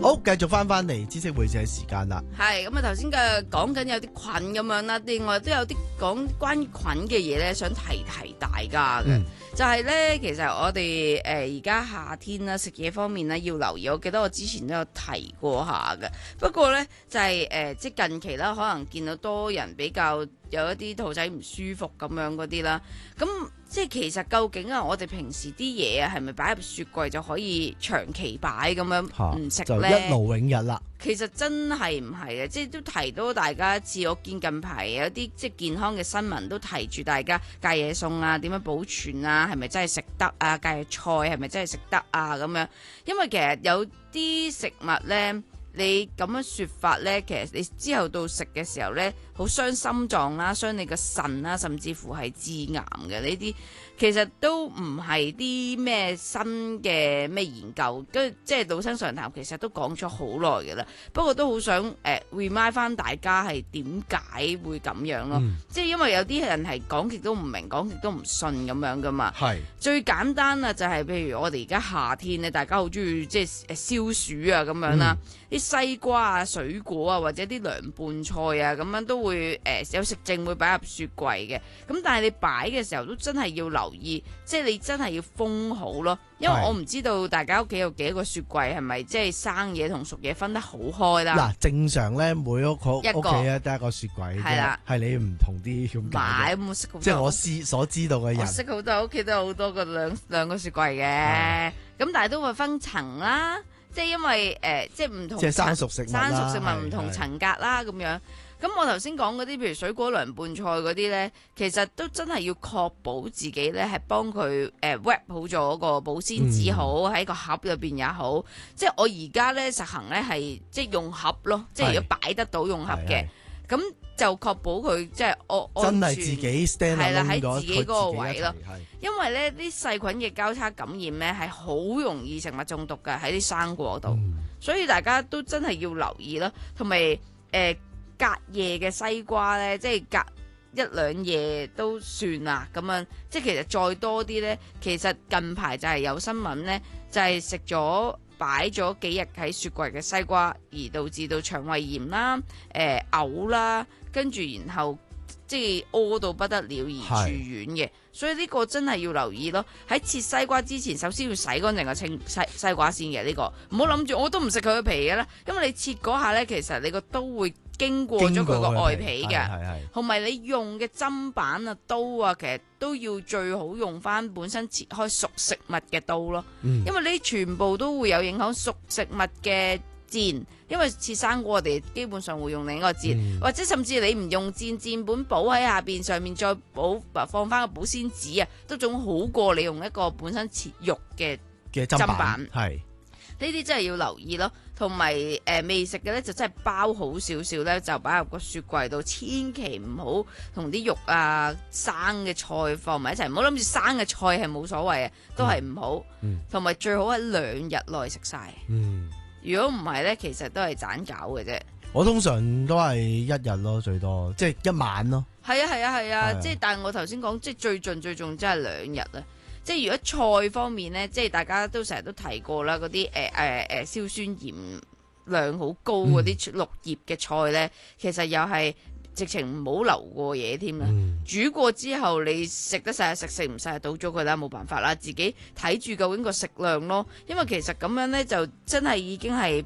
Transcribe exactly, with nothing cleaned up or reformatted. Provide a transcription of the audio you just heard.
好，繼續翻翻嚟知識會社時間啦。 係咁啊，頭先嘅講緊有啲菌咁樣啦，另外都有啲講關於菌嘅嘢咧，想提提大家嘅。 嗯就係咧，其實我哋誒而家夏天啦，食嘢方面咧要留意。我記得我之前都有提過下嘅。不過咧就係、是、誒、呃，即係近期啦，可能見到多人比較有一啲肚仔唔舒服咁樣嗰啲啦。咁即係其實究竟啊，我哋平時啲嘢啊，係咪擺入雪櫃就可以長期擺咁樣唔食就咧？ 一勞永逸啦。 其實真係唔係嘅，即係都提到大家一次。我見近排有啲即係健康嘅新聞都提住大家戒野餸啊，點樣保存啊，係咪真係食得啊？戒野菜係咪真係食得啊？咁樣，因為其實有啲食物呢，你咁樣說法呢，其實你之後到食嘅時候呢，好傷心臟啦，傷你個腎啦，甚至乎係致癌嘅呢啲。其實都唔係啲咩新嘅咩研究，跟即係老生常談，其實都講咗好耐嘅啦。不過都好想誒、呃、remind 翻大家係點解會咁樣咯？嗯、即係因為有啲人係講極都唔明，講極都唔信咁樣噶嘛。係最簡單啊，就係譬如我哋而家夏天咧，大家好中意即係誒消暑啊咁樣啦。啲、嗯、西瓜啊、水果啊，或者啲涼拌菜啊，咁樣都會誒、呃、有食剩會擺入雪櫃嘅。咁但係你擺嘅時候都真係要留意，即係你真係要封好咯，因為我唔知道大家屋企有幾多個雪櫃，係咪即係生嘢同熟嘢分得好開啦？嗱， 正常咧，每屋屋一個屋企咧得一個雪櫃，係啦，係你唔同啲咁解嘅。識好多， 即係我知所知道嘅人， 我識好多屋企都有好多個兩兩個雪櫃嘅，咁但係都會分層啦，即係因為誒，即係唔同，即係生熟食物，生熟食物唔同層格啦，咁樣。咁我頭先講嗰啲，譬如水果涼拌菜嗰啲呢，其實都真係要確保自己呢係幫佢誒 wrap 好咗個保鮮紙好，喺、嗯、個盒入邊也好。即係我而家呢實行呢係即係用盒咯，即係如果擺得到用盒嘅，咁就確保佢即係我真係自己 stand 係啦，喺咗自己嗰個位咯。因為呢啲細菌嘅交叉感染呢係好容易食物中毒嘅喺啲生果度，嗯、所以大家都真係要留意咯，同埋誒。隔夜嘅西瓜呢，即係隔一兩夜都算啦咁樣，即係其實再多啲呢，其實近排就係有新聞呢，就係食咗擺咗幾日喺雪櫃嘅西瓜，而導致到腸胃炎啦、誒、呃、嘔啦，跟住然後即係屙到不得了而住院嘅，所以呢個真係要留意咯。喺切西瓜之前，首先要洗乾淨個青西西瓜先嘅呢、呢個，唔好諗住我都唔食佢嘅皮嘅啦，因為你切嗰下呢，其實你個刀會經過咗佢個外皮嘅，同埋你用嘅砧板啊、刀啊，其實都要最好用翻本身切開熟食物嘅刀咯，嗯、因為呢全部都會有影響熟食物嘅箭，因為切生果我哋基本上會用另一個箭，嗯、或者甚至你唔用箭，箭本補喺下邊，上面再補放翻個保鮮紙啊，都總好過你用一個本身切肉嘅嘅砧板。係呢啲真係要留意咯。同埋誒未食嘅咧，就真係包好少少咧，就擺入個雪櫃度，千祈唔好同啲肉啊、生嘅菜放埋一齊，唔好諗住生嘅菜係冇所謂啊，都係唔好。同埋、嗯、最好喺兩日內食晒。嗯、如果唔係咧，其實都係盞搞嘅啫。我通常都係一日咯，最多即係一晚咯。係啊係啊係啊，即係但係我頭先講，即係最盡最重真係兩日啦。即係如果菜方面咧，即係大家都成日都提過啦，嗰啲誒誒誒硝酸鹽量好高嗰啲綠葉嘅菜咧，嗯、其實又係直情唔好留過嘢添啦。嗯、煮過之後你食得晒食，食唔晒倒咗佢啦，冇辦法啦，自己睇住究竟個食量咯。因為其實咁樣咧就真係已經係